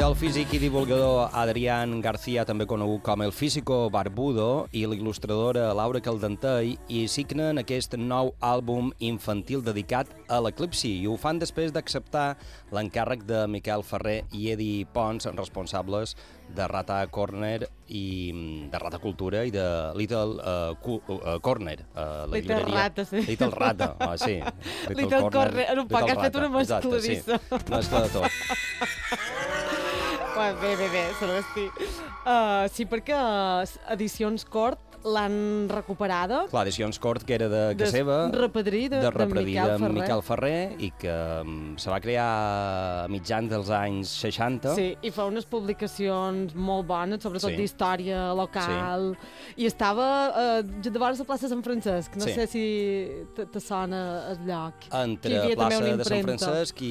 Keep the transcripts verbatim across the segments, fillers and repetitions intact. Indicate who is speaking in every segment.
Speaker 1: El físic i divulgador Adrián García, també conegut com el Físico Barbudo, i l'il·lustradora Laura Caldentey hi signen aquest nou àlbum infantil dedicat a l'eclipsi, i ho fan després d'acceptar l'encàrrec de Miquel Ferrer i Edi Pons, responsables de Rata Corner i de Rata Cultura i de Little uh, Cu- uh, Corner, uh, la
Speaker 2: Little
Speaker 1: llibreria.
Speaker 2: Rata, sí.
Speaker 1: Little Rata, oh, sí.
Speaker 2: Little, Little Corner, en un poc has fet una mescladissa.
Speaker 1: Sí, mescla de tot.
Speaker 2: Bé, bé, bé, Celestí. Uh, sí, perquè Edicions Cort l'han recuperada.
Speaker 1: Clar, Edicions Cort, que era de,
Speaker 2: de
Speaker 1: seva,
Speaker 2: repedrí, de,
Speaker 1: de,
Speaker 2: de
Speaker 1: repedrí,
Speaker 2: Miquel
Speaker 1: de
Speaker 2: Ferrer.
Speaker 1: Miquel Ferrer, i que um, se va crear a mitjans dels anys seixanta.
Speaker 2: Sí, i fa unes publicacions molt bones, sobretot
Speaker 1: Sí.
Speaker 2: d'història local, sí. I estava uh, de vora la plaça Sant Francesc, no
Speaker 1: Sí.
Speaker 2: sé si te, te sona el lloc.
Speaker 1: Entre
Speaker 2: Hi havia també
Speaker 1: plaça
Speaker 2: una
Speaker 1: de Sant
Speaker 2: impremta.
Speaker 1: Francesc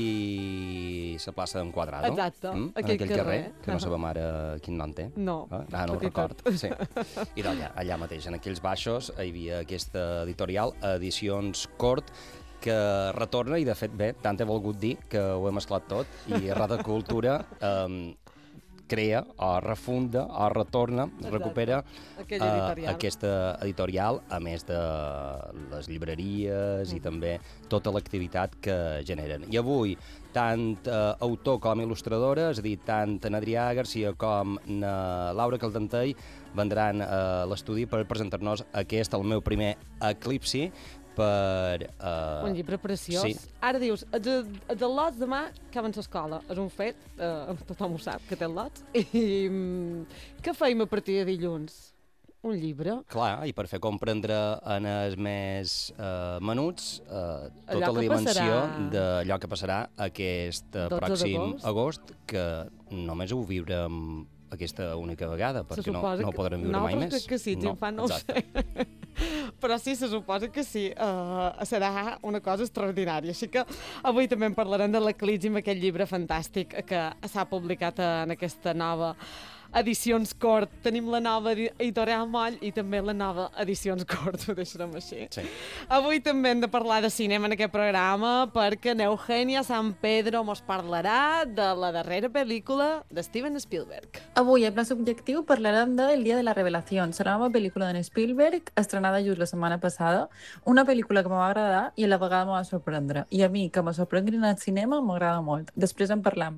Speaker 1: i la plaça d'en Quadrado.
Speaker 2: Exacte,
Speaker 1: mm?
Speaker 2: aquell
Speaker 1: en aquell carrer,
Speaker 2: carrer.
Speaker 1: que no sabem ara quin nom té.
Speaker 2: No,
Speaker 1: Ah, ah, no ho
Speaker 2: petitet.
Speaker 1: record. Sí. I d'allà, allà mateix, en aquells baixos, hi havia aquesta editorial, Edicions Cort, que retorna, i de fet, bé, tant he volgut dir que ho he mesclat tot, i Rata Cultura eh, crea, o refunda, o retorna,
Speaker 2: Exacte.
Speaker 1: recupera
Speaker 2: Aquella
Speaker 1: eh,
Speaker 2: editorial.
Speaker 1: aquesta editorial, a més de les llibreries mm. i també tota l'activitat que generen. I avui, tant eh, autor com il·lustradora, és a dir, tant en Adrià García com na Laura Caldentey, vendran a l'estudi per presentar-nos aquest, el meu primer Eclipsi, per... Uh,
Speaker 2: Un llibre preciós.
Speaker 1: Sí.
Speaker 2: Ara dius, els, els al·lots demà acaben l'escola. És un fet, eh, tothom ho sap, que té al·lots. I mm, què feim a partir de dilluns? Un llibre?
Speaker 1: Clar, i per fer comprendre en els més uh, menuts uh, tota
Speaker 2: Allò
Speaker 1: la
Speaker 2: que
Speaker 1: dimensió
Speaker 2: passarà-
Speaker 1: d'allò que passarà aquest uh,
Speaker 2: dotze
Speaker 1: pròxim
Speaker 2: d'agost.
Speaker 1: agost, que només ho viurem aquesta única vegada,
Speaker 2: Se
Speaker 1: perquè no,
Speaker 2: suposa
Speaker 1: no ho
Speaker 2: que-
Speaker 1: podrem viure
Speaker 2: no,
Speaker 1: mai
Speaker 2: però
Speaker 1: més.
Speaker 2: crec que sí, infant, no ho
Speaker 1: exacte.
Speaker 2: sé. Però sí, se suposa que sí, uh, serà una cosa extraordinària. Així que avui també en parlarem de l'Eclipsi, amb aquest llibre fantàstic que s'ha publicat en aquesta nova Edicions Cort. Tenim la nova editorial Moll i també la nova Edicions Cort, ho deixarem així.
Speaker 1: Sí.
Speaker 2: Avui també hem de parlar de cinema en aquest programa perquè Eugènia San Pedro mos parlarà de la darrera pel·lícula de Steven Spielberg.
Speaker 3: Avui, a Pla Subjectiu, parlarem de El dia de la revelació. Serà una pel·lícula d'en Spielberg, estrenada just la setmana passada, una pel·lícula que m'ha agradar i a la vegada m'ha sorprendre. I a mi, que me sorprengui al cinema, m'agrada molt. Després en parlam.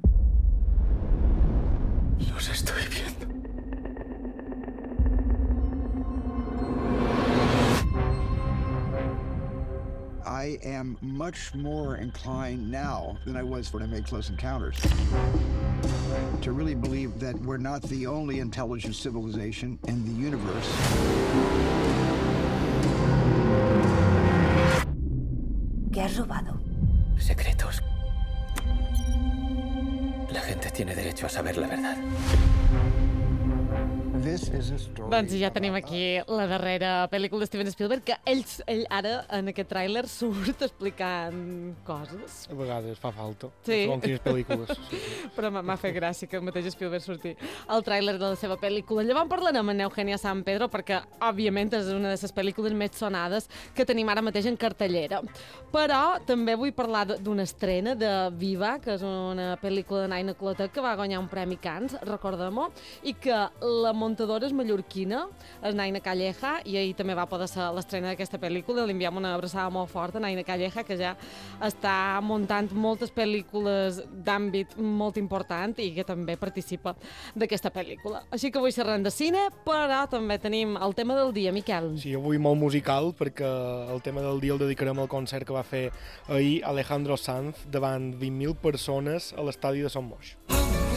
Speaker 4: Los estoy viendo.
Speaker 5: I am much more inclined now than I was when I made Close Encounters to really believe that we're not the only intelligent civilization in the universe.
Speaker 6: ¿Qué has robado?
Speaker 4: Secretos. La gente tiene derecho a saber la verdad.
Speaker 5: This is a story.
Speaker 2: Doncs ja tenim aquí la darrera pel·lícula de Steven Spielberg, que ell, ell ara, en aquest tràiler, surt explicant coses.
Speaker 7: A vegades fa falta,
Speaker 2: Sí.
Speaker 7: segons quines pel·lícules. Sí, sí.
Speaker 2: Però m'ha m'ha fet gràcia que el mateix Spielberg surti al tràiler de la seva pel·lícula. Llavors parlarem amb Eugènia San Pedro perquè, òbviament, és una de les pel·lícules més sonades que tenim ara mateix en cartellera. Però també vull parlar de- d'una estrena de Viva, que és una pel·lícula de Naina Clotet que va guanyar un Premi Cannes, recordem-ho, i que la muntadora és mallorquina, és Naina Calleja, i ahir també va poder ser l'estrena d'aquesta pel·lícula. Li enviem una abraçada molt forta a Naina Calleja, que ja està muntant moltes pel·lícules d'àmbit molt important i que també participa d'aquesta pel·lícula. Així que avui xerrem de cine, però també tenim el tema del dia, Miquel.
Speaker 7: Sí, avui molt musical, perquè el tema del dia el dedicarem al concert que va fer ahir Alejandro Sanz davant vint mil persones a l'estadi de Son Moix.